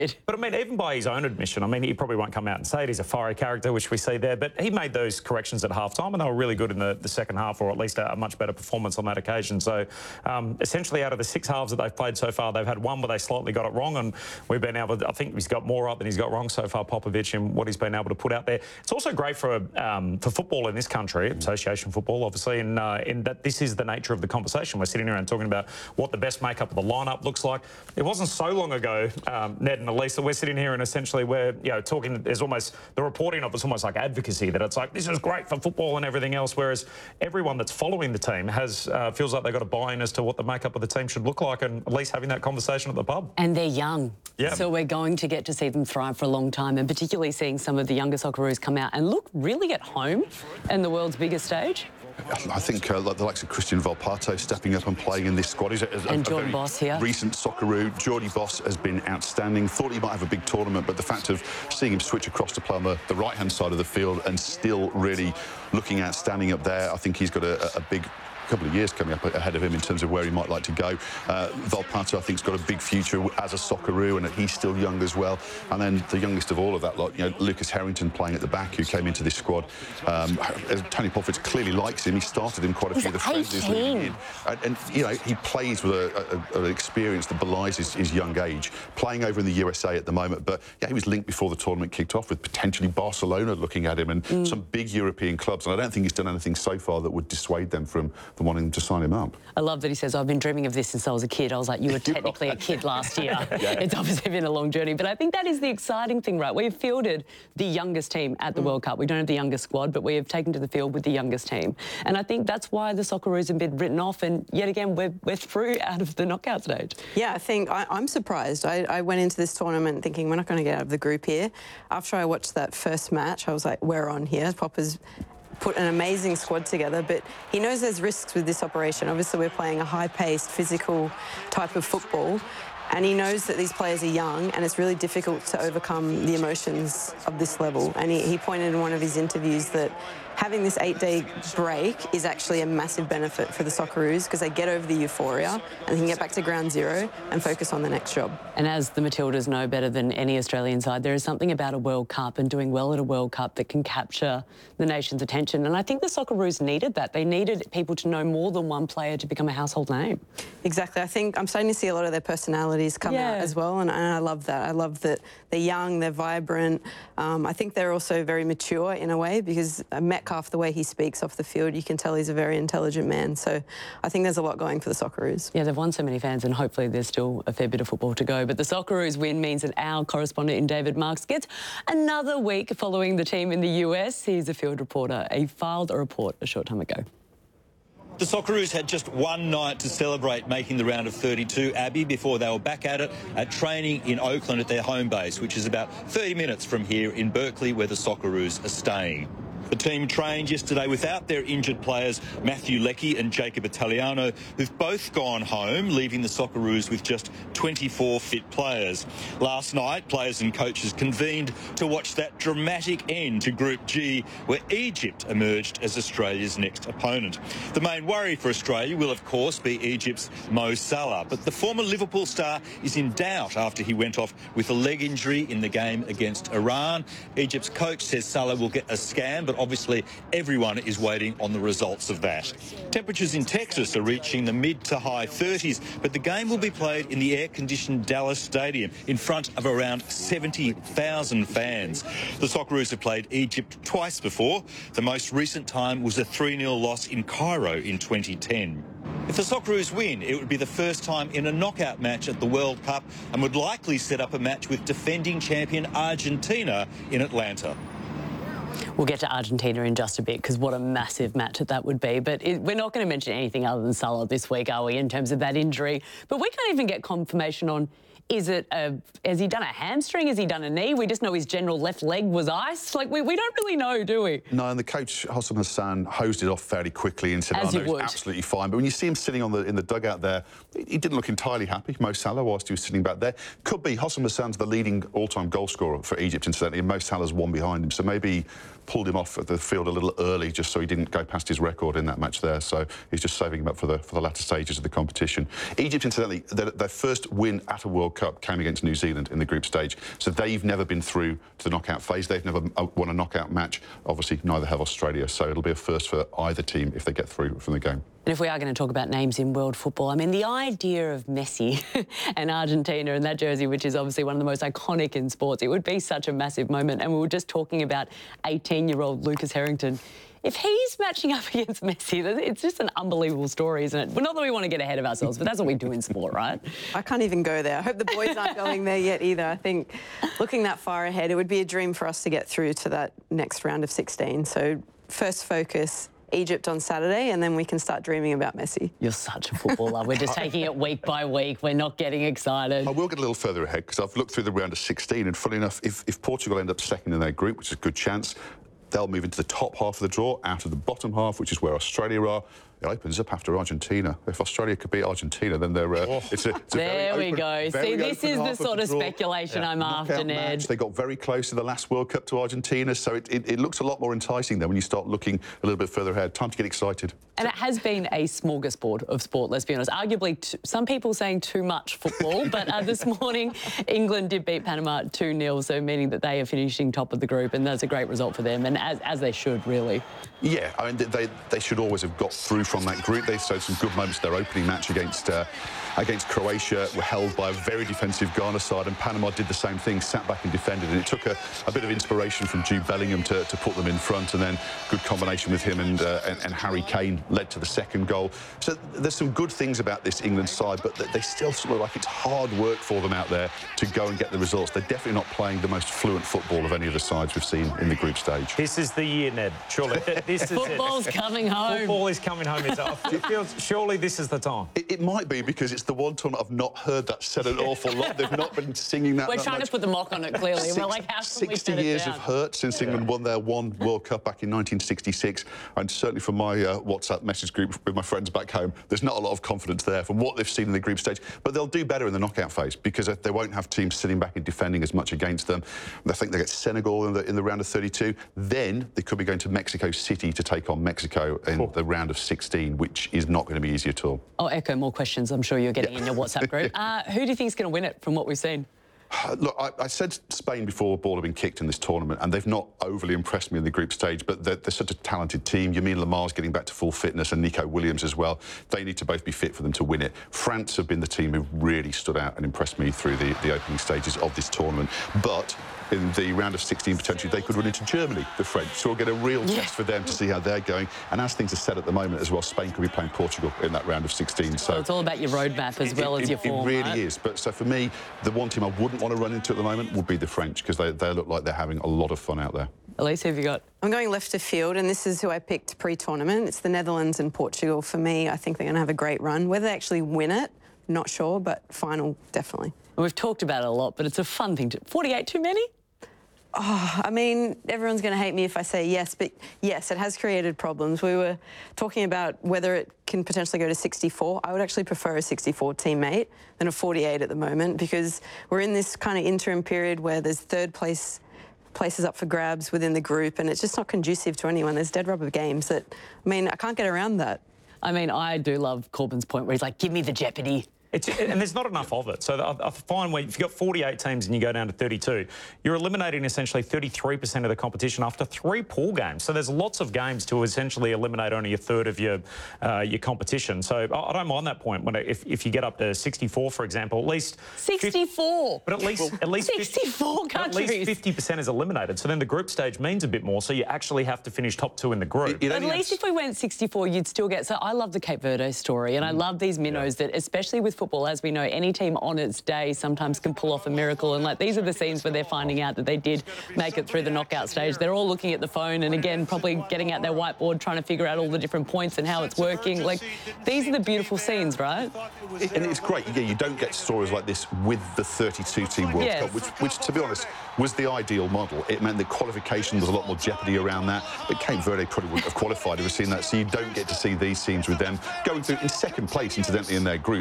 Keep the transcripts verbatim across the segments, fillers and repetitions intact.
But I mean, even by his own admission, I mean, he probably won't come out and say it. He's a fiery character, which we see there. But he made those corrections at halftime, and they were really good in the, the second half, or at least a, a much better performance on that occasion. So um, essentially, out of the six halves that they've played so far, they've had one where they slightly got it wrong, and we've been able to, I think he's got more up than he's got wrong so far, Popovic, in what he's been able to put out there. It's also great for um, for football in this country, association football, obviously, in, uh, in that this is the nature of the conversation. We're sitting around talking about what the best makeup of the lineup looks like. It wasn't so long ago, um, Ned and Elisa, we're sitting here and essentially we're, you know, talking, there's almost, the reporting of it's almost like advocacy, that it's like, this is great for football and everything else, whereas everyone that's following the team has, uh, feels like they've got a buy-in as to what the makeup of the team should look like, and at least having that conversation at the pub. And they're young. Yeah. So we're going to get to see them thrive for a long time, and particularly seeing some of the younger Socceroos come out and look really at home in the world's biggest stage. I think uh, like the likes of Christian Volpato stepping up and playing in this squad. He's a, a, and a Jordan Boss here. Recent Socceroo. Geordie Boss has been outstanding. Thought he might have a big tournament, but the fact of seeing him switch across to play on the, the right-hand side of the field and still really looking outstanding up there, I think he's got a, a big couple of years coming up ahead of him in terms of where he might like to go. Uh, Volpato, I think, has got a big future as a Socceroo, and he's still young as well. And then the youngest of all of that lot, you know, Lucas Harrington playing at the back, who came into this squad. Um, Tony Popovic clearly likes him. He started him quite a He's few of the friendlies. And, and, you know, he plays with a, a, an experience that belies his, his young age, playing over in the U S A at the moment. But, yeah, he was linked before the tournament kicked off with potentially Barcelona looking at him and mm. some big European clubs. And I don't think he's done anything so far that would dissuade them from, from wanting to sign him up. I love that he says, I've been dreaming of this since I was a kid. I was like, you were technically a kid last year. Yeah. It's obviously been a long journey. But I think that is the exciting thing, right? We've fielded the youngest team at the mm. World Cup. We don't have the youngest squad, but we have taken to the field with the youngest team. And I think that's why the Socceroos have been written off. And yet again, we're, we're through out of the knockout stage. Yeah, I think I, I'm surprised. I, I went into this tournament thinking we're not going to get out of the group here. After I watched that first match, I was like, we're on here. Popper's put an amazing squad together, but he knows there's risks with this operation. Obviously, we're playing a high-paced, physical type of football, and he knows that these players are young, and it's really difficult to overcome the emotions of this level. And he, he pointed in one of his interviews that having this eight-day break is actually a massive benefit for the Socceroos, because they get over the euphoria and they can get back to ground zero and focus on the next job. And as the Matildas know better than any Australian side, there is something about a World Cup and doing well at a World Cup that can capture the nation's attention. And I think the Socceroos needed that. They needed people to know more than one player to become a household name. Exactly. I think I'm starting to see a lot of their personalities come yeah. out as well, and, and I love that. I love that they're young, they're vibrant. Um, I think they're also very mature in a way, because Metcalf, the way he speaks off the field, you can tell he's a very intelligent man. So I think there's a lot going for the Socceroos. Yeah, they've won so many fans, and hopefully there's still a fair bit of football to go. But the Socceroos win means that our correspondent in David Marks gets another week following the team in the U S. He's a field reporter. He filed a report a short time ago. The Socceroos had just one night to celebrate making the round of thirty-two, Abby, before they were back at it at training in Oakland at their home base, which is about thirty minutes from here in Berkeley, where the Socceroos are staying. The team trained yesterday without their injured players Matthew Leckie and Jacob Italiano, who've both gone home, leaving the Socceroos with just twenty-four fit players. Last night, players and coaches convened to watch that dramatic end to Group G, where Egypt emerged as Australia's next opponent. The main worry for Australia will, of course, be Egypt's Mo Salah, but the former Liverpool star is in doubt after he went off with a leg injury in the game against Iran. Egypt's coach says Salah will get a scan, but obviously everyone is waiting on the results of that. Temperatures in Texas are reaching the mid to high thirties, but the game will be played in the air-conditioned Dallas Stadium in front of around seventy thousand fans. The Socceroos have played Egypt twice before. The most recent time was a three nil loss in Cairo in twenty ten. If the Socceroos win, it would be the first time in a knockout match at the World Cup, and would likely set up a match with defending champion Argentina in Atlanta. We'll get to Argentina in just a bit, because what a massive match that would be. But it, we're not going to mention anything other than Salah this week, are we, in terms of that injury? But we can't even get confirmation on, is it a, has he done a hamstring? Has he done a knee? We just know his general left leg was iced. Like, we, we don't really know, do we? No, and the coach, Hossam Hassan, hosed it off fairly quickly and said, As oh, no, you would. it's absolutely fine. But when you see him sitting on the, in the dugout there, he didn't look entirely happy, Mo Salah, whilst he was sitting back there. Could be. Hossam Hassan's the leading all-time goal scorer for Egypt, incidentally, and Mo Salah's one behind him. So maybe he pulled him off at the field a little early just so he didn't go past his record in that match there. So he's just saving him up for the, for the latter stages of the competition. Egypt, incidentally, their, their first win at a World Cup Cup came against New Zealand in the group stage. So they've never been through to the knockout phase. They've never won a knockout match. Obviously, neither have Australia. So it'll be a first for either team if they get through from the game. And if we are going to talk about names in world football, I mean, the idea of Messi and Argentina and that jersey, which is obviously one of the most iconic in sports, it would be such a massive moment. And we were just talking about eighteen-year-old Lucas Harrington. If he's matching up against Messi, it's just an unbelievable story, isn't it? Well, not that we want to get ahead of ourselves, but that's what we do in sport, right? I can't even go there. I hope the boys aren't going there yet either. I think looking that far ahead, it would be a dream for us to get through to that next round of sixteen. So first focus, Egypt on Saturday, and then we can start dreaming about Messi. You're such a footballer. We're just taking it week by week. We're not getting excited. I will get a little further ahead because I've looked through the round of sixteen, and funny enough, if, if Portugal end up second in their group, which is a good chance, they'll move into the top half of the draw, out of the bottom half, which is where Australia are. It opens up after Argentina. If Australia could beat Argentina, then they're... Uh, oh. it's a, it's a there very we open, go. See, this is the sort of, of speculation yeah. I'm Knockout after, Ned. Match. They got very close in the last World Cup to Argentina, so it, it, it looks a lot more enticing then when you start looking a little bit further ahead. Time to get excited. And it has been a smorgasbord of sport, let's be honest. Arguably, t some people saying too much football, but uh, this morning, England did beat Panama two nil, so meaning that they are finishing top of the group, and that's a great result for them, and as, as they should, really. Yeah, I mean, they, they should always have got through from that group. They showed some good moments. Their opening match against uh, against Croatia were held by a very defensive Ghana side, and Panama did the same thing, sat back and defended, and it took a, a bit of inspiration from Jude Bellingham to, to put them in front, and then good combination with him and, uh, and, and Harry Kane led to the second goal. So there's some good things about this England side, but they still look like it's hard work for them out there to go and get the results. They're definitely not playing the most fluent football of any of the sides we've seen in the group stage. This is the year, Ned, surely. This is Football's it. coming home. Football is coming home. It's, it feels, surely this is the time. It, it might be because it's the one time I've not heard that said an awful lot. They've not been singing that. We're that trying much. to put the mock on it, clearly. Six, We're like, how can we sixty set it years down? of hurt since yeah. England won their one World Cup back in nineteen sixty-six. And certainly from my uh, WhatsApp message group with my friends back home, there's not a lot of confidence there from what they've seen in the group stage. But they'll do better in the knockout phase because they won't have teams sitting back and defending as much against them. I think they get Senegal in the, in the round of thirty-two. Then they could be going to Mexico City to take on Mexico in oh. the round of sixteen, which is not going to be easy at all. I'll echo more questions I'm sure you're getting yeah. in your WhatsApp group. Uh, who do you think is going to win it from what we've seen? Look, I, I said Spain before the ball had been kicked in this tournament, and they've not overly impressed me in the group stage, but they're, they're such a talented team. Yamin Lamar's getting back to full fitness, and Nico Williams as well. They need to both be fit for them to win it. France have been the team who really stood out and impressed me through the, the opening stages of this tournament. But in the round of sixteen, potentially, they could run into Germany, the French. So we'll get a real yeah. test for them to see how they're going. And as things are set at the moment as well, Spain could be playing Portugal in that round of sixteen. So well, it's all about your roadmap as well it, as your it, form, It really right? is. But so for me, the one team I wouldn't want to run into at the moment would be the French, because they, they look like they're having a lot of fun out there. Elise, who have you got? I'm going left of field, and this is who I picked pre-tournament. It's the Netherlands and Portugal. For me, I think they're going to have a great run. Whether they actually win it, not sure, but final, definitely. We've talked about it a lot, but it's a fun thing to... forty-eight too many? Oh, I mean, everyone's going to hate me if I say yes, but yes, it has created problems. We were talking about whether it can potentially go to sixty-four. I would actually prefer a sixty-four teammate than a forty-eight at the moment, because we're in this kind of interim period where there's third place places up for grabs within the group, and it's just not conducive to anyone. There's dead rubber games that, I mean, I can't get around that. I mean, I do love Corbyn's point where he's like, give me the jeopardy. It's, and there's not enough of it. So I, I find where if you've got forty-eight teams and you go down to thirty-two, you're eliminating essentially thirty-three percent of the competition after three pool games. So there's lots of games to essentially eliminate only a third of your uh, your competition. So I, I don't mind that point. When if, if you get up to sixty-four, for example, at least sixty-four. fifty, but at least at least sixty-four countries. At least fifty percent is eliminated. So then the group stage means a bit more. So you actually have to finish top two in the group. It, it at least if we went sixty-four, you'd still get. So I love the Cape Verde story, and mm. I love these minnows yeah. that, especially with football, as we know, any team on its day sometimes can pull off a miracle. And like these are the scenes where they're finding out that they did make it through the knockout stage. They're all looking at the phone and again probably getting out their whiteboard trying to figure out all the different points and how it's working. Like these are the beautiful scenes, right? It, and it's great. Yeah, you don't get stories like this with the thirty-two team World yes. Cup, which, which, to be honest, was the ideal model. It meant that qualification was a lot more jeopardy around that. But Cape Verde probably wouldn't have qualified if we've seen that. So you don't get to see these scenes with them going through in second place, incidentally, in their group. They didn't even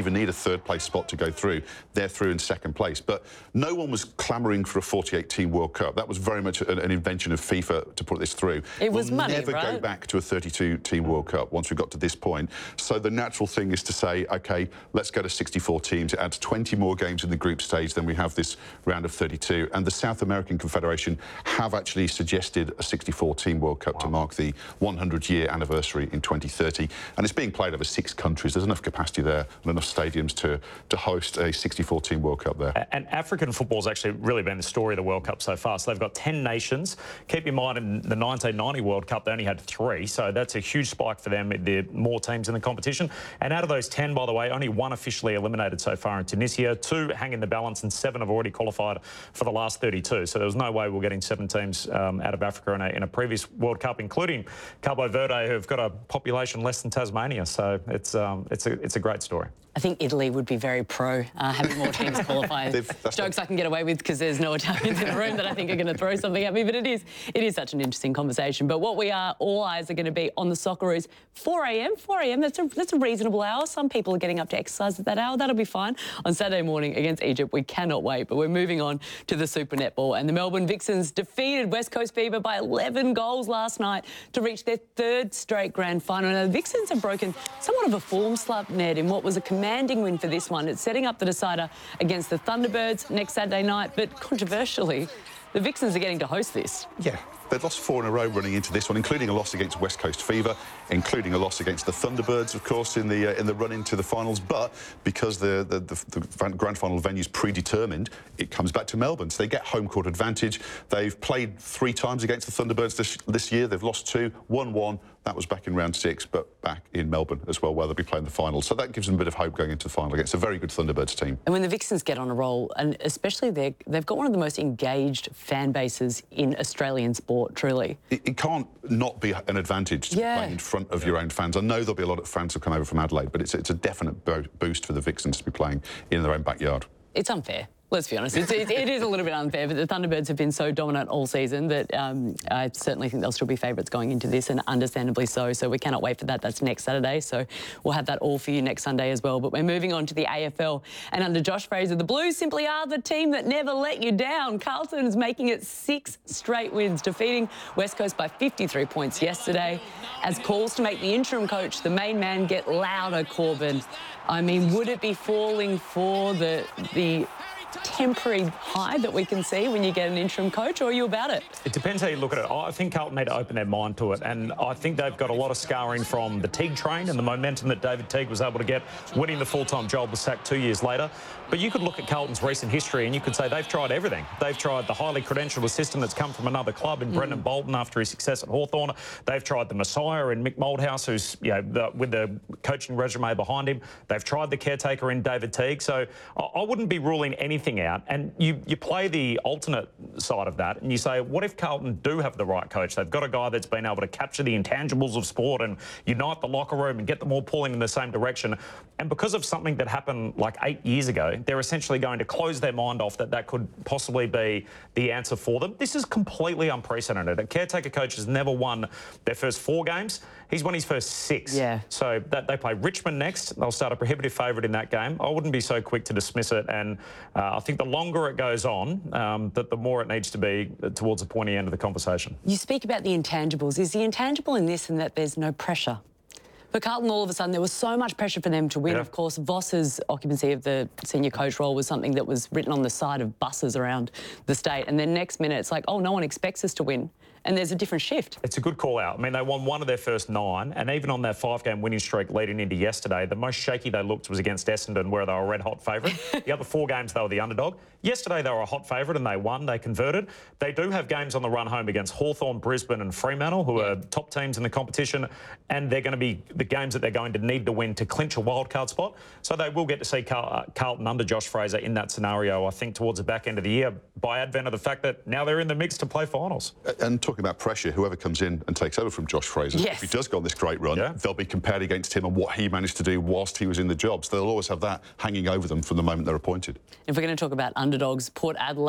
even need a third place spot to go through. They're through in second place. But no one was clamouring for a forty-eight team World Cup. That was very much an, an invention of FIFA to put this through. It was we'll money, never right? go back to a thirty-two team World Cup once we got to this point. So the natural thing is to say, OK, let's go to sixty-four teams. It adds twenty more games in the group stage than we have this round of thirty-two. And the South American Confederation have actually suggested a sixty-four team World Cup wow. to mark the one hundred year anniversary in twenty thirty. And it's being played over six countries. There's enough capacity there and enough stadiums to, to host a sixty-four team World Cup there. And African football's actually really been the story of the World Cup so far. So they've got ten nations. Keep in mind, in the nineteen ninety World Cup, they only had three. So that's a huge spike for them. There are more teams in the competition. And out of those ten, by the way, only one officially eliminated so far in Tunisia. Two hang in the balance, and seven have already qualified for the last thirty-two. So there was no way we we're getting seven teams um, out of Africa in a, in a previous World Cup, including Cabo Verde, who've got a population less than Tasmania. So it's um, it's a it's a great story. I think Italy would be very pro uh, having more teams qualify. Jokes I can get away with because there's no Italians in the room that I think are going to throw something at me. But it is it is such an interesting conversation. But what we are, all eyes are going to be on the Socceroos. four a m four a m That's a that's a reasonable hour. Some people are getting up to exercise at that hour. That'll be fine on Saturday morning against Egypt. We cannot wait. But we're moving on to the Super Netball, and the Melbourne Vixens defeated West Coast Fever by eleven goals last night to reach their third straight grand final. Now, the Vixens have broken somewhat of a form slump, Ned, in what was a commanding win for this one. It's setting up the decider against the Thunderbirds next Saturday night, but controversially, the Vixens are getting to host this. Yeah. They've lost four in a row running into this one, including a loss against West Coast Fever, including a loss against the Thunderbirds, of course, in the uh, in the run into the finals. But because the, the, the, the grand final venue is predetermined, it comes back to Melbourne. So they get home court advantage. They've played three times against the Thunderbirds this, this year. They've lost two, won one. That was back in round six, but back in Melbourne as well, where they'll be playing the final. So that gives them a bit of hope going into the final against a very good Thunderbirds team. And when the Vixens get on a roll, and especially they've got one of the most engaged fan bases in Australian sport, truly. It, it can't not be an advantage to yeah. play in front of your own fans. I know there'll be a lot of fans who come over from Adelaide, but it's, it's a definite bo boost for the Vixens to be playing in their own backyard. It's unfair. Let's be honest, it's, it, it is a little bit unfair, but the Thunderbirds have been so dominant all season that um, I certainly think they'll still be favourites going into this, and understandably so. So we cannot wait for that. That's next Saturday, so we'll have that all for you next Sunday as well. But we're moving on to the A F L, and under Josh Fraser, the Blues simply are the team that never let you down. Carlton is making it six straight wins, defeating West Coast by fifty-three points yesterday. As calls to make the interim coach, the main man, get louder, Corbin. I mean, would it be falling for the the temporary high that we can see when you get an interim coach, or are you about it? It depends how you look at it. I think Carlton need to open their mind to it, and I think they've got a lot of scarring from the Teague train and the momentum that David Teague was able to get, winning the full-time job, was sacked two years later. But you could look at Carlton's recent history and you could say they've tried everything. They've tried the highly credentialed assistant that's come from another club in mm. Brendan Bolton after his success at Hawthorn. They've tried the Messiah in Mick Moldhouse, who's, you know, the, with the coaching resume behind him. They've tried the caretaker in David Teague. So I, I wouldn't be ruling anything out. And you, you play the alternate side of that and you say, what if Carlton do have the right coach? They've got a guy that's been able to capture the intangibles of sport and unite the locker room and get them all pulling in the same direction. And because of something that happened like eight years ago, they're essentially going to close their mind off that that could possibly be the answer for them. This is completely unprecedented. A caretaker coach has never won their first four games. He's won his first six. Yeah. So that they play Richmond next. They'll start a prohibitive favourite in that game. I wouldn't be so quick to dismiss it. And uh, I think the longer it goes on, um, that the more it needs to be towards the pointy end of the conversation. You speak about the intangibles. Is the intangible in this and that there's no pressure? For Carlton, all of a sudden, there was so much pressure for them to win. Yeah. Of course, Voss's occupancy of the senior coach role was something that was written on the side of buses around the state. And then next minute, it's like, oh, no one expects us to win. And there's a different shift. It's a good call out. I mean, they won one of their first nine, and even on their five-game winning streak leading into yesterday, the most shaky they looked was against Essendon, where they were a red-hot favourite. The other four games, they were the underdog. Yesterday, they were a hot favourite, and they won. They converted. They do have games on the run home against Hawthorn, Brisbane and Fremantle, who yeah. are top teams in the competition, and they're going to be the games that they're going to need to win to clinch a wildcard spot. So they will get to see Carl uh, Carlton under Josh Fraser in that scenario, I think, towards the back end of the year, by advent of the fact that now they're in the mix to play finals. And talking about pressure, whoever comes in and takes over from Josh Fraser, yes. if he does go on this great run, yeah. they'll be compared against him and what he managed to do whilst he was in the job. So they'll always have that hanging over them from the moment they're appointed. If we're going to talk about underdogs, Port Adelaide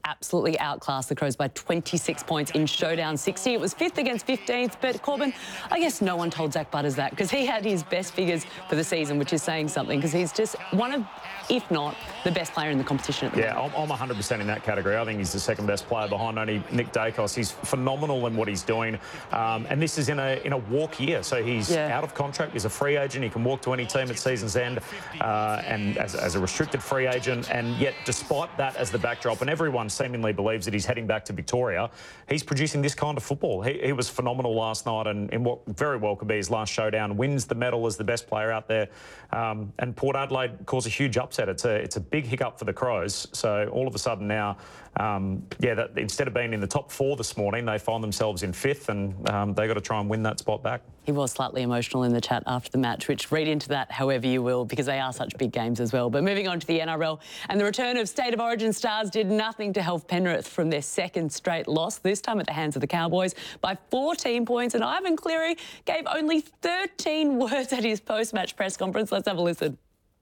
absolutely outclassed the Crows by twenty-six points in Showdown sixty. It was fifth against fifteenth, but Corbin, I guess no one told Zach Butters that because he had his best figures for the season, which is saying something because he's just one of, if not, the best player in the competition at the yeah, moment. I'm, I'm one hundred percent in that category. I think he's the second best player behind only Nick Dacos. He's phenomenal in what he's doing. Um, and this is in a in a walk year. So he's Yeah. out of contract. He's a free agent. He can walk to any team at season's end uh, and as, as a restricted free agent. And yet, despite that as the backdrop, and everyone seemingly believes that he's heading back to Victoria, he's producing this kind of football. He, he was phenomenal last night and in what very well could be his last showdown, wins the medal as the best player out there. Um, and Port Adelaide caused a huge upset. It's a, it's a big hiccup for the Crows. So all of a sudden now, um, yeah, that, instead of being in the top four this morning, they find themselves in fifth and um, they got to try and win that spot back. He was slightly emotional in the chat after the match, which read into that however you will, because they are such big games as well. But moving on to the N R L, and the return of State of Origin stars did nothing to help Penrith from their second straight loss, this time at the hands of the Cowboys, by fourteen points. And Ivan Cleary gave only thirteen words at his post-match press conference. Let's have a listen.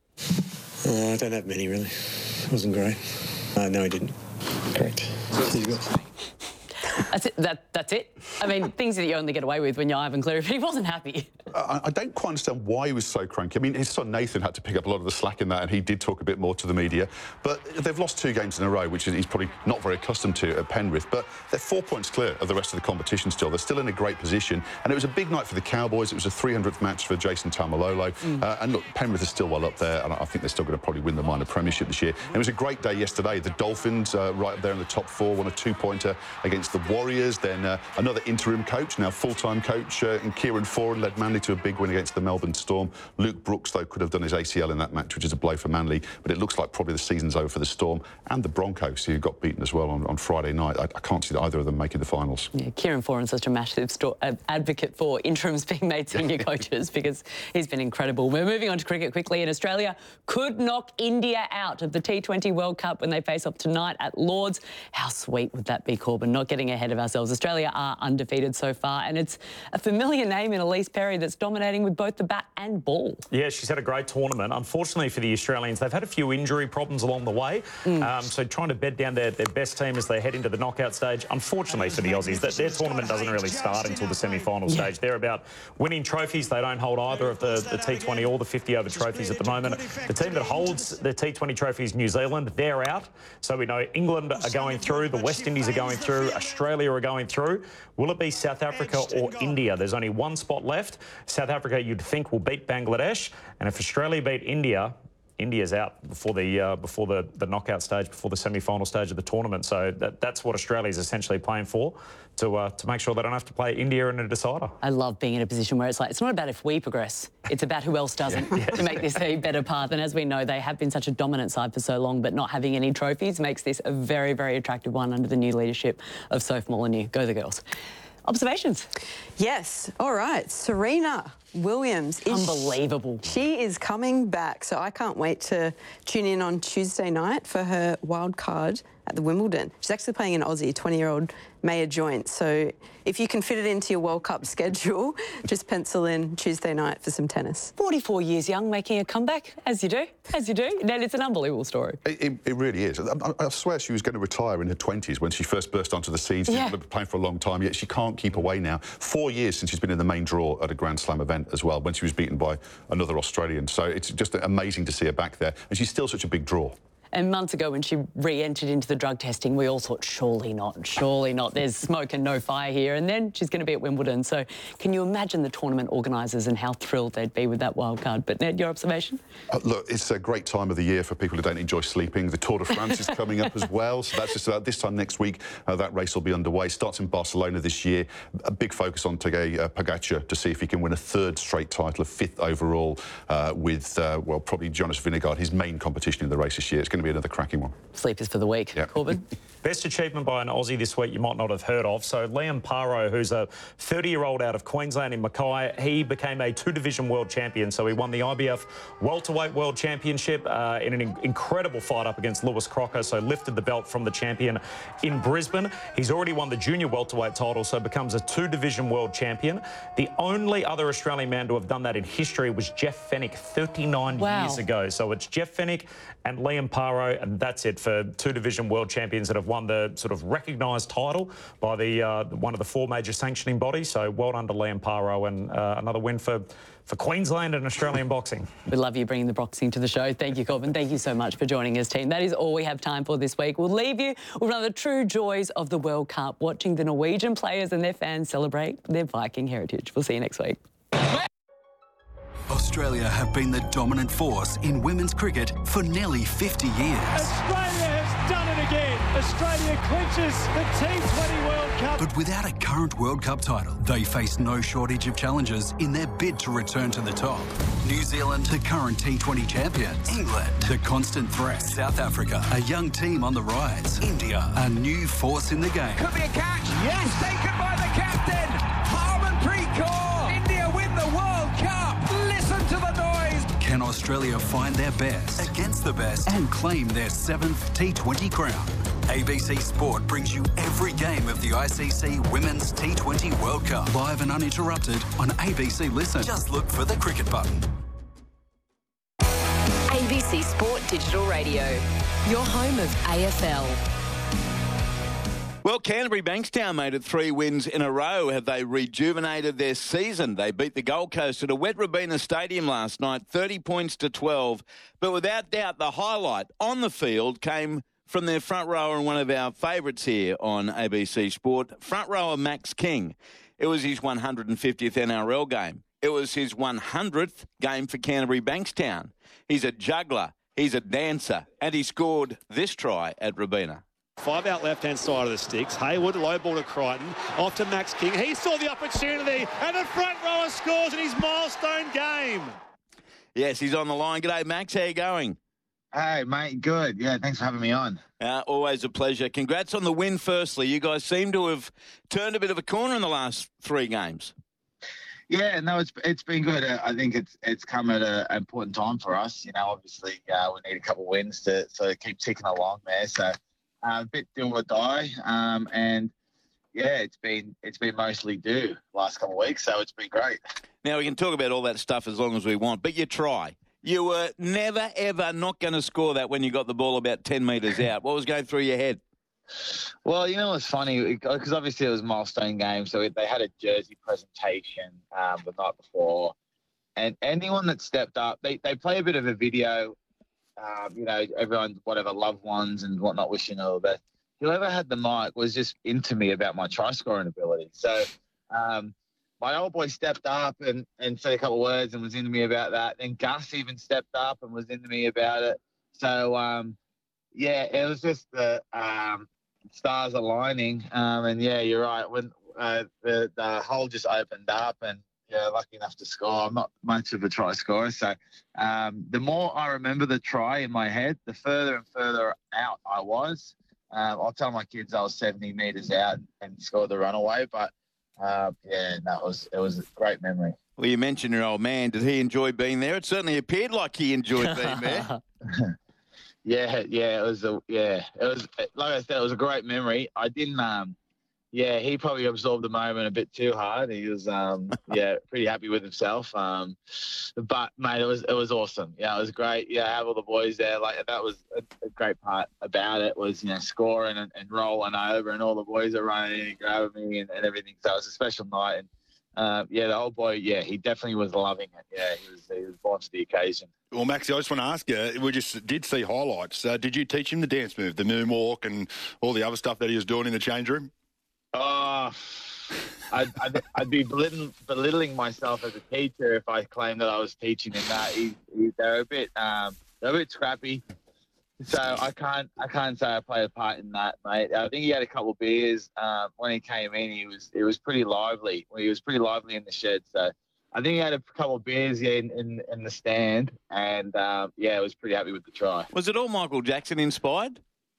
Uh, I don't have many, really. It wasn't great. Uh, no, he didn't. Correct. He's good. That's it. That, that's it. I mean, things that you only get away with when you're Ivan Cleary, but he wasn't happy. I, I don't quite understand why he was so cranky. I mean, his son Nathan had to pick up a lot of the slack in that, and he did talk a bit more to the media. But they've lost two games in a row, which he's probably not very accustomed to at Penrith. But they're four points clear of the rest of the competition still. They're still in a great position. And it was a big night for the Cowboys. It was a three hundredth match for Jason Taumalolo. Mm. Uh, and look, Penrith is still well up there, and I think they're still going to probably win the minor premiership this year. And it was a great day yesterday. The Dolphins, uh, right up there in the top four, won a two-pointer against the Warriors. Then uh, another interim coach, now full-time coach, uh, in Kieran Ford, led Manly to a big win against the Melbourne Storm. Luke Brooks, though, could have done his A C L in that match, which is a blow for Manly. But it looks like probably the season's over for the Storm and the Broncos, who got beaten as well on, on Friday night. I, I can't see either of them making the finals. Yeah, Kieran Foran's such a massive sto- uh, advocate for interims being made senior coaches because he's been incredible. We're moving on to cricket quickly, and Australia could knock India out of the T twenty World Cup when they face off tonight at Lords. How sweet would that be, Corbin? Not getting ahead of ourselves. Australia are undefeated so far, and it's a familiar name in Elise Perry that's dominating with both the bat and ball. Yeah, she's had a great tournament. Unfortunately for the Australians, they've had a few injury problems along the way. Mm. Um, so trying to bed down their, their best team as they head into the knockout stage. Unfortunately for the Aussies, that their tournament doesn't really start until the semi-final yeah. stage. They're about winning trophies. They don't hold either of the, the T twenty or the fifty over trophies at the moment. The team that holds the T twenty trophies, New Zealand, they're out. So we know England are going through, the West Indies are going through, Australia are going through. Will it be South Africa or India? There's only one spot left. South Africa, you'd think, will beat Bangladesh. And if Australia beat India, India's out before the uh, before the, the knockout stage, before the semi-final stage of the tournament. So that, that's what Australia's essentially playing for, to uh, to make sure they don't have to play India in a decider. I love being in a position where it's like, it's not about if we progress, it's about who else doesn't yeah, yeah. to make this a better path. And as we know, they have been such a dominant side for so long, but not having any trophies makes this a very, very attractive one under the new leadership of Soph Molyneux. Go the girls. Observations? Yes. All right. Serena Williams. Is Unbelievable. She is coming back, so I can't wait to tune in on Tuesday night for her wild card at the Wimbledon. She's actually playing an Aussie, twenty-year-old Maya Joint. So if you can fit it into your World Cup schedule, just pencil in Tuesday night for some tennis. forty-four years young, making a comeback, as you do, as you do. And it's an unbelievable story. It, it, it really is. I, I swear she was going to retire in her twenties when she first burst onto the scene. She's yeah. been playing for a long time, yet she can't keep away now. Four years since she's been in the main draw at a Grand Slam event as well, when she was beaten by another Australian. So it's just amazing to see her back there. And she's still such a big draw. And months ago, when she re-entered into the drug testing, we all thought, surely not, surely not. There's smoke and no fire here. And then she's going to be at Wimbledon. So can you imagine the tournament organisers and how thrilled they'd be with that wild card? But Ned, your observation? Uh, look, it's a great time of the year for people who don't enjoy sleeping. The Tour de France is coming up as well. So that's just about this time next week. Uh, that race will be underway. Starts in Barcelona this year. A big focus on Tadej uh, Pogacar to see if he can win a third straight title, a fifth overall, uh, with, uh, well, probably Jonas Vingegaard, his main competition in the race this year. It's going to be another cracking one. Sleepers for the week. Yep. Corbin? Best achievement by an Aussie this week you might not have heard of. So Liam Paro, who's a thirty-year-old out of Queensland in Mackay, he became a two-division world champion. So he won the I B F Welterweight World Championship uh, in an in incredible fight up against Lewis Crocker. So lifted the belt from the champion in Brisbane. He's already won the junior welterweight title, so becomes a two-division world champion. The only other Australian man to have done that in history was Jeff Fennick thirty-nine wow. years ago. So it's Jeff Fennick and Liam Paro. Lamparo, and that's it for two division world champions that have won the sort of recognised title by the uh, one of the four major sanctioning bodies. So well done to Lamparo, and uh, another win for, for Queensland and Australian boxing. We love you bringing the boxing to the show. Thank you, Corbin. Thank you so much for joining us, team. That is all we have time for this week. We'll leave you with one of the true joys of the World Cup, watching the Norwegian players and their fans celebrate their Viking heritage. We'll see you next week. Australia have been the dominant force in women's cricket for nearly fifty years. Australia has done it again. Australia clinches the T twenty World Cup. But without a current World Cup title, they face no shortage of challenges in their bid to return to the top. New Zealand, the current T twenty champions. England, the constant threat. South Africa, a young team on the rise. India, a new force in the game. Could be a catch. Yes, taken by the captain. Harmanpreet Kaur. India win the World Cup. Listen to the noise. Can Australia find their best against the best and claim their seventh T twenty crown? A B C Sport brings you every game of the I C C Women's T twenty World Cup, live and uninterrupted on A B C Listen. Just look for the cricket button. A B C Sport Digital Radio, your home of A F L. Well, Canterbury Bankstown made it three wins in a row. Have they rejuvenated their season? They beat the Gold Coast at a wet Robina Stadium last night, thirty points to twelve. But without doubt, the highlight on the field came from their front rower and one of our favourites here on A B C Sport, front rower Max King. It was his one hundred fiftieth N R L game. It was his one hundredth game for Canterbury Bankstown. He's a juggler, he's a dancer, and he scored this try at Robina. Five out left-hand side of the sticks. Hayward, low ball to Crichton. Off to Max King. He saw the opportunity, and the front rower scores in his milestone game. Yes, he's on the line. G'day, Max. How you going? Hey, mate. Good. Yeah, thanks for having me on. Uh, always a pleasure. Congrats on the win, firstly. You guys seem to have turned a bit of a corner in the last three games. Yeah, no, it's it's been good. Uh, I think it's it's come at a, an important time for us. You know, obviously uh, we need a couple of wins to sort of keep ticking along there. So uh, a bit do or die, um, and yeah, it's been it's been mostly due last couple of weeks. So it's been great. Now we can talk about all that stuff as long as we want, but you try. You were never ever not going to score that when you got the ball about ten metres out. What was going through your head? Well, you know, it's funny because obviously it was a milestone game. So they had a jersey presentation um, the night before. And anyone that stepped up, they, they play a bit of a video, um, you know, everyone, whatever, loved ones and whatnot, wishing all the best. Whoever had the mic was just into me about my try scoring ability. So um, my old boy stepped up and, and said a couple of words and was into me about that. Then Gus even stepped up and was into me about it. So, um, yeah, it was just the um, stars aligning. Um, and, yeah, you're right. When uh, the, the hole just opened up and, yeah, lucky enough to score. I'm not much of a try scorer. So um, the more I remember the try in my head, the further and further out I was. Um, I'll tell my kids I was seventy metres out and scored the runaway. But, uh, yeah, that was it was a great memory. Well, you mentioned your old man. Did he enjoy being there? It certainly appeared like he enjoyed being there. Yeah, yeah, it was a yeah, it was like I said, it was a great memory. I didn't, um, yeah, he probably absorbed the moment a bit too hard. He was, um, yeah, pretty happy with himself. Um, but mate, it was it was awesome. Yeah, it was great. Yeah, have all the boys there. Like that was a, a great part about it was you know scoring and, and rolling over, and all the boys are running and grabbing me and, and everything. So it was a special night. And uh, yeah, the old boy, yeah, he definitely was loving it. Yeah, he was he was born to the occasion. Well, Maxie, I just want to ask you, we just did see highlights. Uh, did you teach him the dance move, the moonwalk and all the other stuff that he was doing in the change room? Oh, I'd, I'd, I'd be belittling, belittling myself as a teacher if I claimed that I was teaching him that. He, he, they're a bit um, they're a bit scrappy. So I can't I can't say I played a part in that, mate. I think he had a couple of beers um, when he came in. He was it was pretty lively. He was pretty lively in the shed. So I think he had a couple of beers yeah, in, in in the stand, and um, yeah, I was pretty happy with the try. Was it all Michael Jackson inspired?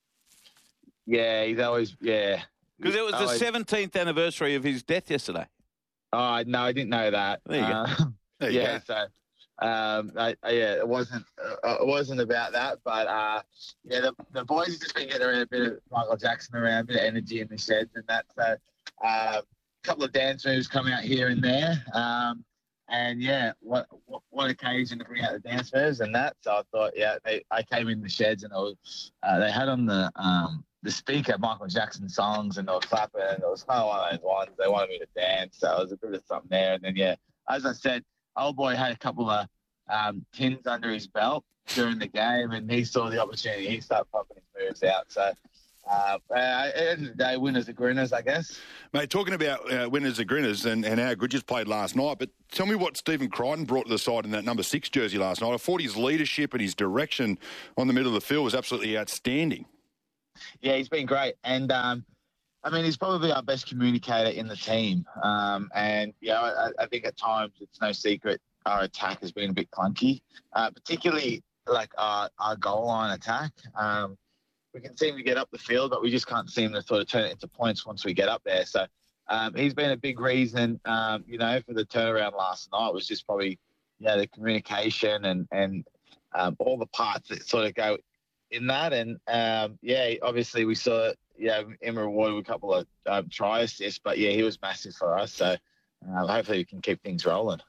Yeah, he's always yeah. Because it was always, the seventeenth anniversary of his death yesterday. Oh no, I didn't know that. There you uh, go. There you yeah, go. so. Um, I, I, yeah, it wasn't uh, it wasn't about that, but uh, yeah, the, the boys have just been getting around a bit of Michael Jackson around, a bit of energy in the sheds and that. So uh, a couple of dance moves come out here and there, um, and yeah, what, what what occasion to bring out the dance moves and that. So I thought, yeah, they, I came in the sheds and I was, uh, they had on the um, the speaker Michael Jackson songs and they were clapping and it was kind of one of those ones. They wanted me to dance, so it was a bit of something there. And then yeah, as I said, old boy had a couple of um, tins under his belt during the game, and he saw the opportunity. He started pumping his moves out. So. Uh, at the end of the day, winners are grinners, I guess. Mate, talking about uh, winners are grinners and, and how good you played last night, but tell me what Stephen Crichton brought to the side in that number six jersey last night. I thought his leadership and his direction on the middle of the field was absolutely outstanding. Yeah, he's been great. And, um, I mean, he's probably our best communicator in the team. Um, and, you know, I, I think at times it's no secret our attack has been a bit clunky, uh, particularly like our, our goal line attack. Um, We can seem to get up the field, but we just can't seem to sort of turn it into points once we get up there. So um, he's been a big reason, um, you know, for the turnaround last night was just probably, yeah, the communication and and um, all the parts that sort of go in that. And um, yeah, obviously we saw, yeah, him rewarded with a couple of um, try assists, but yeah, he was massive for us. So uh, hopefully we can keep things rolling.